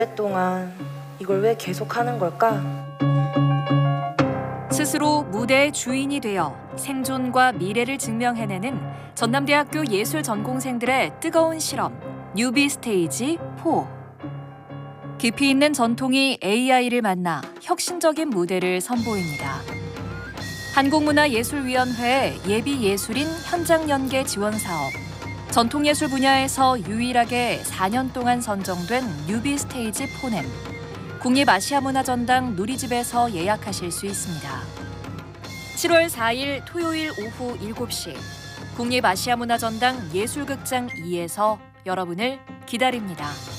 오랫동안 이걸 왜 계속하는 걸까? 스스로 무대의 주인이 되어 생존과 미래를 증명해내는 전남대학교 예술 전공생들의 뜨거운 실험, 뉴비 스테이지 4. 깊이 있는 전통이 AI를 만나 혁신적인 무대를 선보입니다. 한국문화예술위원회 예비예술인 현장연계 지원사업, 전통예술 분야에서 유일하게 4년 동안 선정된 뉴비 스테이지 4넴, 국립아시아문화전당 누리집에서 예약하실 수 있습니다. 7월 4일 토요일 오후 7시 국립아시아문화전당 예술극장 2에서 여러분을 기다립니다.